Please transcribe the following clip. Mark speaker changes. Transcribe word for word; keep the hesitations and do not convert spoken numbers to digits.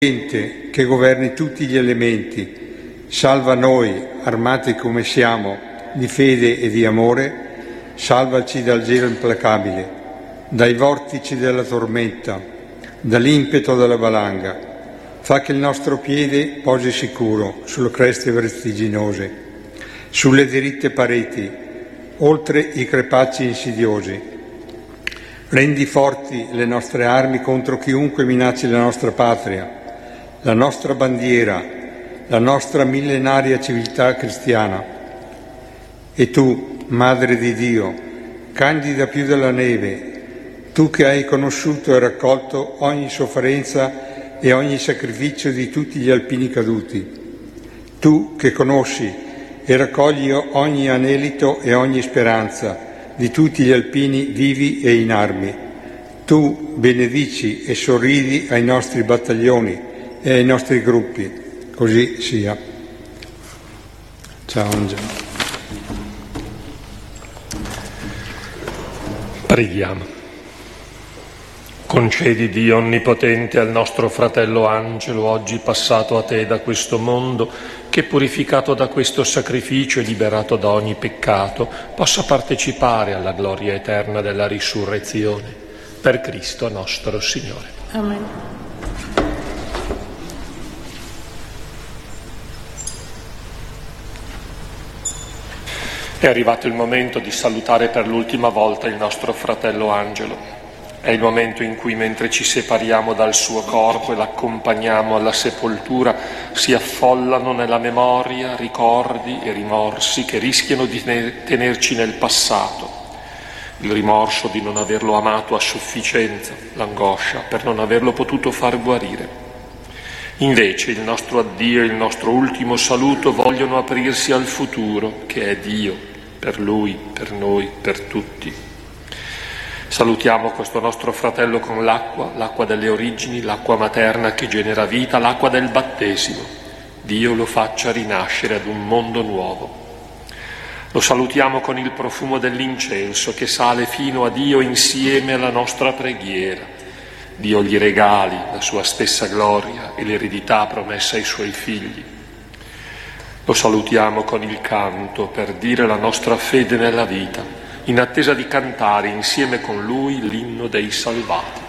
Speaker 1: Che governi tutti gli elementi, salva noi, armati come siamo, di fede e di amore, salvaci dal gelo implacabile, dai vortici della tormenta, dall'impeto della valanga. Fa che il nostro piede posi sicuro sulle creste vertiginose, sulle diritte pareti, oltre i crepacci insidiosi. Rendi forti le nostre armi contro chiunque minacci la nostra patria, la nostra bandiera, la nostra millenaria civiltà cristiana. E tu, Madre di Dio, candida più della neve, tu che hai conosciuto e raccolto ogni sofferenza e ogni sacrificio di tutti gli alpini caduti, tu che conosci e raccogli ogni anelito e ogni speranza di tutti gli alpini vivi e in armi, tu benedici e sorridi ai nostri battaglioni e ai nostri gruppi, così sia. Ciao Angelo.
Speaker 2: Preghiamo. Concedi, Dio Onnipotente, al nostro fratello Angelo, oggi passato a Te da questo mondo, che purificato da questo sacrificio e liberato da ogni peccato, possa partecipare alla gloria eterna della risurrezione. Per Cristo nostro Signore.
Speaker 3: Amen.
Speaker 2: È arrivato il momento di salutare per l'ultima volta il nostro fratello Angelo. È il momento in cui, mentre ci separiamo dal suo corpo e l'accompagniamo alla sepoltura, si affollano nella memoria ricordi e rimorsi che rischiano di tenerci nel passato. Il rimorso di non averlo amato a sufficienza, l'angoscia per non averlo potuto far guarire. Invece il nostro addio e il nostro ultimo saluto vogliono aprirsi al futuro, che è Dio, per Lui, per noi, per tutti. Salutiamo questo nostro fratello con l'acqua, l'acqua delle origini, l'acqua materna che genera vita, l'acqua del battesimo. Dio lo faccia rinascere ad un mondo nuovo. Lo salutiamo con il profumo dell'incenso che sale fino a Dio insieme alla nostra preghiera. Dio gli regali la sua stessa gloria e l'eredità promessa ai suoi figli. Lo salutiamo con il canto per dire la nostra fede nella vita, in attesa di cantare insieme con lui l'inno dei salvati.